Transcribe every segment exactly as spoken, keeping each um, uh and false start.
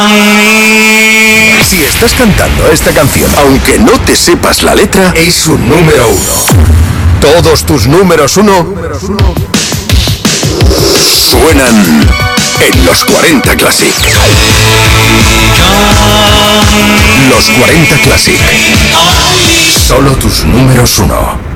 Si estás cantando esta canción, aunque no te sepas la letra, es un número uno. Todos tus números uno suenan en los cuarenta Classic. Los cuarenta Classic. Solo tus números uno.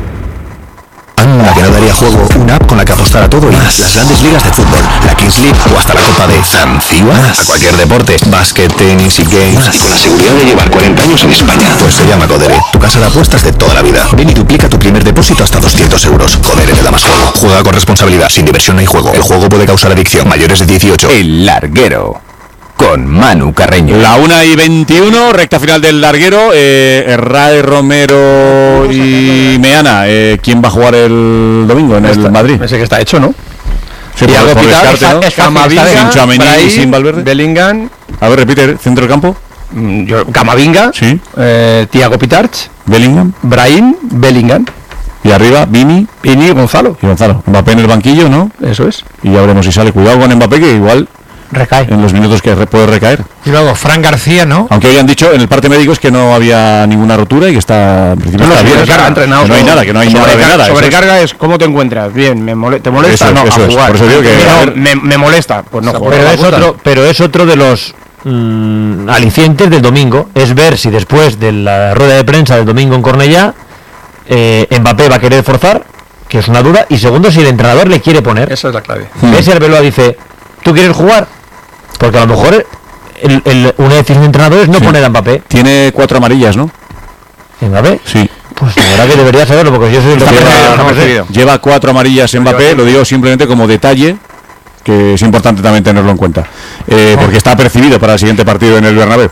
Anda, que no daría juego una app con la que apostar a todo y más. Las grandes ligas de fútbol, la Kings League o hasta la Copa de Zanzíbar. A cualquier deporte, básquet, tenis y games. Más. Y con la seguridad de llevar cuarenta años en España. Pues se llama Codere, tu casa de apuestas de toda la vida. Ven y duplica tu primer depósito hasta doscientos euros. Codere te da más juego. Juega con responsabilidad, sin diversión no hay juego. El juego puede causar adicción. Mayores de dieciocho. El Larguero. Con Manu Carreño. La una y veintiuno, recta final del Larguero. Eh, Herrera, Romero y Meana. Eh, ¿Quién va a jugar el domingo en el está, Madrid? Ese que está hecho, ¿no? Sí, por, por descarte, ¿no? Camavinga, Tchouaméni y sin Valverde. Bellingham. A ver, repite, centro del campo. Yo, Camavinga. Sí. Eh, Thiago Pitarch. Bellingham. Brahim. Bellingham. Y arriba, Vini. Vini y Gonzalo. Y Gonzalo. Mbappé en el banquillo, ¿no? Eso es. Y ya veremos si sale. Cuidado con Mbappé, que igual recae en los minutos que re- puede recaer. Y luego Fran García, ¿no? Aunque hayan dicho en el parte médico es que no había ninguna rotura y que está en principio No, está no, bien. sobrecarga, entrenado, Que no hay nada, que no hay nada de nada. Sobrecarga es cómo te encuentras. Bien, me mole, ¿te molesta? Eso es, no, eso a es. jugar. Por eso digo que, Pero a ver, me, me molesta, pues no juego. Pero es otro, pero es otro de los mmm, alicientes del domingo, es ver si después de la rueda de prensa del domingo en Cornellá, eh, Mbappé va a querer forzar, que es una duda, y segundo, si el entrenador le quiere poner. Esa es la clave. Ese Arbeloa dice, ¿tú quieres jugar? Porque a lo mejor el, el, una decisión de entrenador es no sí. poner a Mbappé. Tiene cuatro amarillas, ¿no? ¿Mbappé? Sí. Pues la verdad que debería saberlo, porque yo soy el que lleva, no sé. lleva cuatro amarillas Mbappé, lo digo simplemente como detalle, que es importante también tenerlo en cuenta, eh, porque está apercibido para el siguiente partido en el Bernabéu.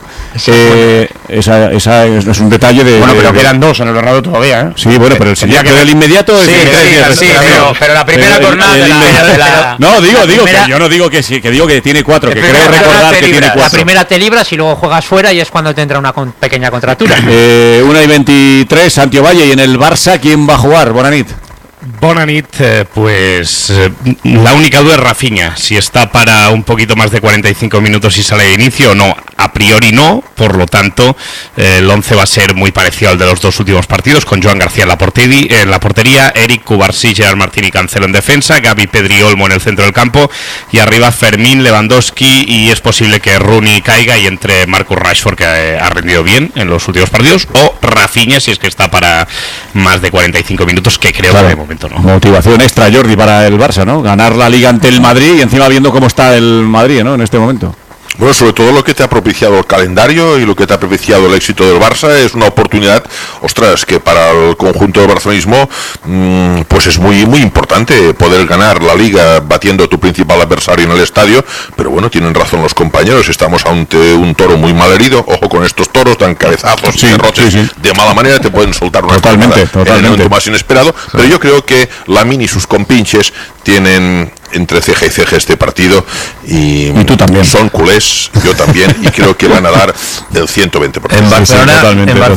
Eh, esa, esa es, es un detalle de... Bueno, pero de, quedan dos en el Bernabéu todavía, ¿eh? Sí, bueno, pero el siguiente, que... el inmediato es... Sí, el, sí, el, sí, el, pero, pero la primera el, jornada el, de, el, la, de la... No, digo, la digo primera... que yo no digo que sí, que digo que tiene cuatro, que creo primera, recordar que tiene cuatro. La primera te libras y luego juegas fuera y es cuando te entra una con, pequeña contractura. Eh, una y veintitrés, Santiago Valle, y en el Barça, ¿quién va a jugar? Bonanit. Bonanit, eh, pues eh, la única duda es Rafinha, si está para un poquito más de cuarenta y cinco minutos y sale de inicio o no. A priori no, por lo tanto eh, el once va a ser muy parecido al de los dos últimos partidos, con Joan García en la, porteri- en la portería, Eric, Cubarsí, Gerard Martín y Cancelo en defensa, Gavi, Pedri, Olmo en el centro del campo, y arriba Fermín, Lewandowski, y es posible que Rooney caiga y entre Marcus Rashford, que eh, ha rendido bien en los últimos partidos, o Rafinha, si es que está para más de cuarenta y cinco minutos, que creo Claro. que de momento no. Motivación extra, Jordi, para el Barça, ¿no? Ganar la Liga ante el Madrid y encima viendo cómo está el Madrid, ¿no? En este momento. Bueno, sobre todo lo que te ha propiciado el calendario y lo que te ha propiciado el éxito del Barça es una oportunidad, ostras, que para el conjunto del barcelonismo mmm, pues es muy muy importante poder ganar la Liga batiendo a tu principal adversario en el estadio, pero bueno, tienen razón los compañeros, estamos ante un toro muy mal herido, ojo con estos toros, dan cabezazos Sí, y derrotes sí, sí. de mala manera, te pueden soltar una Totalmente, cornada en el totalmente. momento más inesperado, pero yo creo que Lamine y sus compinches tienen entre ceja y ceja este partido y, Y tú también. son culés, yo también, y creo que van a dar el ciento veinte por ciento. En Barcelona, Sí, sí, totalmente, en Barcelona